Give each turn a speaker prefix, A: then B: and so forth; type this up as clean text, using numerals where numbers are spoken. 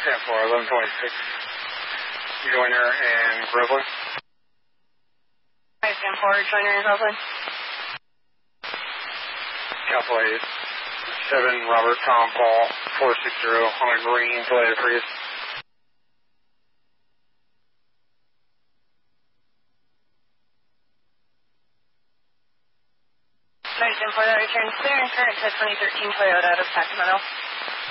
A: for 1126. Joiner and Groveland.
B: 5-4, Joiner and Groveland.
A: Calculate 7 Robert Tom Paul 460 on a green Toyota Prius.
B: For that return clear and current to 2013 Toyota out of Sacramento.